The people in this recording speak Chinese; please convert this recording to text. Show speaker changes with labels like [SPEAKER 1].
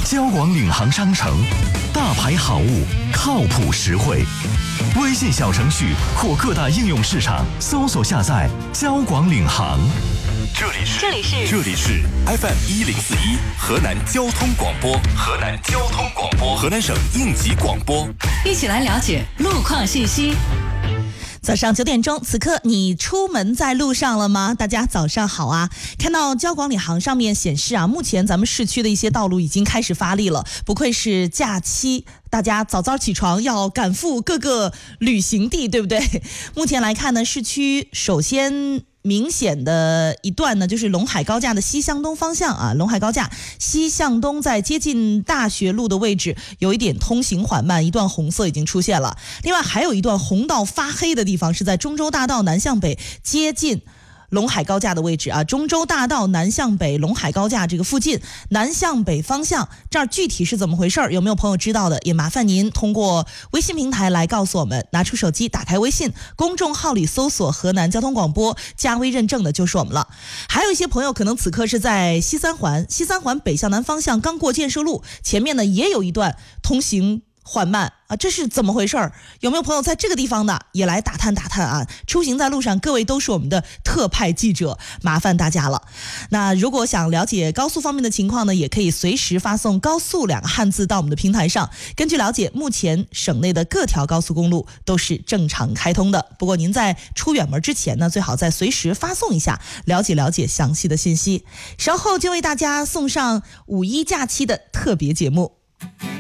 [SPEAKER 1] 交广领航商城，大牌好物，靠谱实惠。微信小程序或各大应用市场搜索下载交广领航。这里是 FM1041河南交通广播，河南省应急广播，
[SPEAKER 2] 一起来了解路况信息。
[SPEAKER 3] 早上9点钟，此刻你出门在路上了吗？大家早上好啊！看到交广领航上面显示啊，目前咱们市区的一些道路已经开始发力了，不愧是假期，大家早早起床要赶赴各个旅行地，对不对？目前来看呢，市区首先明显的一段呢，就是陇海高架的西向东方向啊，陇海高架西向东在接近大学路的位置有一点通行缓慢，一段红色已经出现了。另外还有一段红到发黑的地方是在中州大道南向北接近陇海高架的位置啊，中州大道南向北陇海高架这个附近南向北方向，这儿具体是怎么回事？有没有朋友知道的？也麻烦您通过微信平台来告诉我们，拿出手机打开微信公众号里搜索河南交通广播，加微认证的就是我们了。还有一些朋友可能此刻是在西三环北向南方向刚过建设路，前面呢也有一段通行缓慢啊，这是怎么回事？有没有朋友在这个地方的也来打探啊？出行在路上，各位都是我们的特派记者，麻烦大家了。那如果想了解高速方面的情况呢，也可以随时发送高速2个汉字到我们的平台上。根据了解，目前省内的各条高速公路都是正常开通的。不过您在出远门之前呢，最好再随时发送一下，了解详细的信息。稍后就为大家送上5·1假期的特别节目。